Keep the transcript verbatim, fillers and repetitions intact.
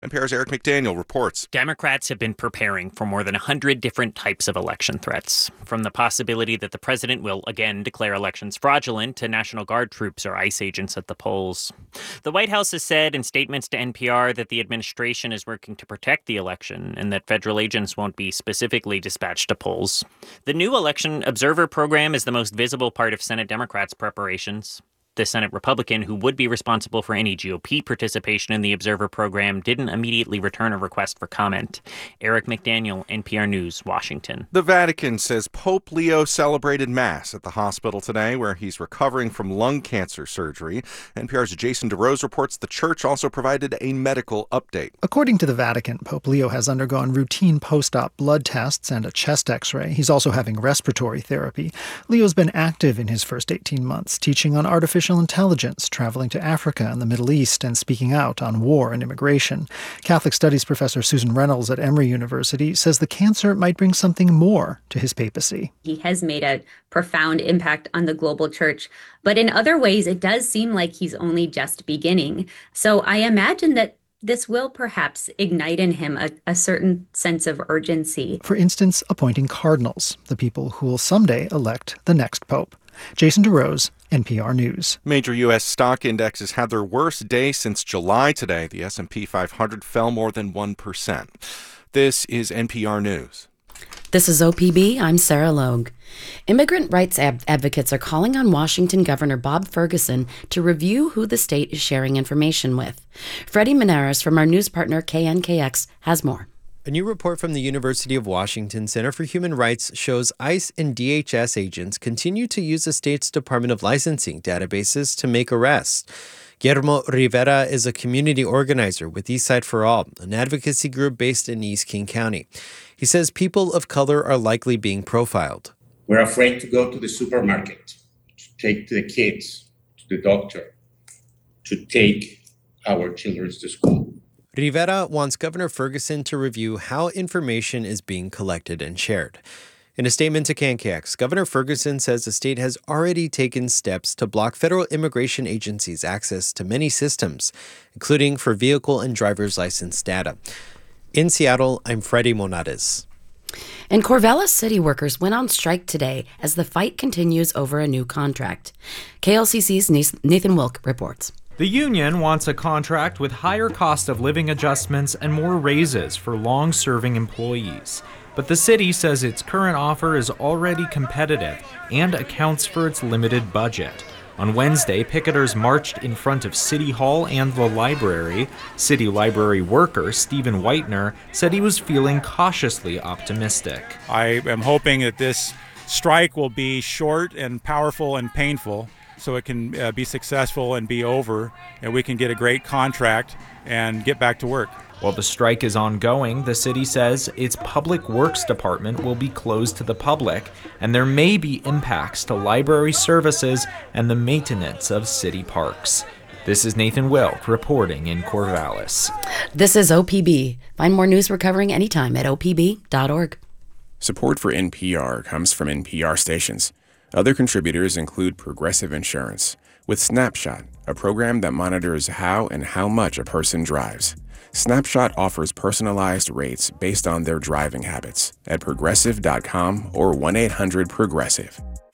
N P R's Eric McDaniel reports. Democrats have been preparing for more than one hundred different types of election threats, from the possibility that the president will again declare elections fraudulent to National Guard troops or ICE agents at the polls. The White House has said in statements to N P R that the administration is working to protect the election and that federal agents won't be specifically dispatched to polls. The new Election Observer Program is the most visible part of Senate Democrats' preparations. The Senate Republican who would be responsible for any G O P participation in the Observer Program didn't immediately return a request for comment. Eric McDaniel, N P R News, Washington. The Vatican says Pope Leo celebrated Mass at the hospital today, where he's recovering from lung cancer surgery. N P R's Jason DeRose reports the church also provided a medical update. According to the Vatican, Pope Leo has undergone routine post-op blood tests and a chest x-ray. He's also having respiratory therapy. Leo's been active in his first eighteen months, teaching on artificial intelligence, traveling to Africa and the Middle East, and speaking out on war and immigration. Catholic Studies professor Susan Reynolds at Emory University says the cancer might bring something more to his papacy. He has made a profound impact on the global church, but in other ways, it does seem like he's only just beginning. So I imagine that this will perhaps ignite in him a, a certain sense of urgency. For instance, appointing cardinals, the people who will someday elect the next pope. Jason DeRose, N P R News. Major U S stock indexes had their worst day since July today. The S and P five hundred fell more than one percent. This is N P R News. This is O P B. I'm Sarah Logue. Immigrant rights ab- advocates are calling on Washington Governor Bob Ferguson to review who the state is sharing information with. Freddie Menares from our news partner K N K X has more. A new report from the University of Washington Center for Human Rights shows ICE and D H S agents continue to use the state's Department of Licensing databases to make arrests. Guillermo Rivera is a community organizer with Eastside for All, an advocacy group based in East King County. He says people of color are likely being profiled. We're afraid to go to the supermarket, to take the kids to the doctor, to take our children to school. Rivera wants Governor Ferguson to review how information is being collected and shared. In a statement to K N K X, Governor Ferguson says the state has already taken steps to block federal immigration agencies' access to many systems, including for vehicle and driver's license data. In Seattle, I'm Freddie Monades. And Corvallis city workers went on strike today as the fight continues over a new contract. K L C C's Nathan Wilk reports. The union wants a contract with higher cost of living adjustments and more raises for long-serving employees. But the city says its current offer is already competitive and accounts for its limited budget. On Wednesday, picketers marched in front of City Hall and the library. City library worker Stephen Whitener said he was feeling cautiously optimistic. I am hoping that this strike will be short and powerful and painful, so it can uh, be successful and be over, and we can get a great contract and get back to work. While the strike is ongoing, the city says its public works department will be closed to the public, and there may be impacts to library services and the maintenance of city parks. This is Nathan Wilk reporting in Corvallis. This is O P B. Find more news we're covering anytime at O P B dot org. Support for N P R comes from N P R stations. Other contributors include Progressive Insurance, with Snapshot, a program that monitors how and how much a person drives. Snapshot offers personalized rates based on their driving habits at progressive dot com or one eight hundred progressive.